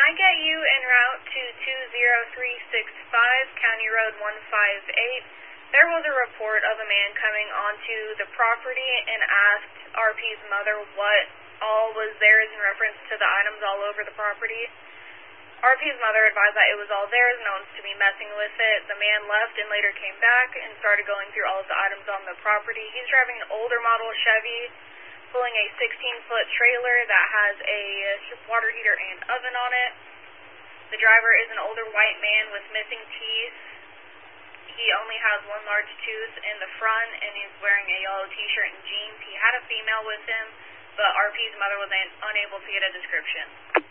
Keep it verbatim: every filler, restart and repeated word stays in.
I get you en route to two zero three six five, County Road one five eight? There was a report of a man coming onto the property and asked R P's mother what all was theirs in reference to the items all over the property. R P's mother advised that it was all theirs, no one's to be messing with it. The man left and later came back and started going through all of the items on the property. He's driving an older model Chevy, pulling a sixteen-foot trailer that has a water heater and oven on it. The driver is an older white man with missing teeth. He only has one large tooth in the front, and he's wearing a yellow t-shirt and jeans. He had a female with him, but R P's mother was unable to get a description.